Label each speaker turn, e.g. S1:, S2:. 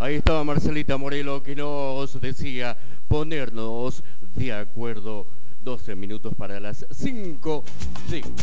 S1: Ahí estaba Marcelita Morelo que nos decía ponernos de acuerdo. 12 minutos para las 5. Sí.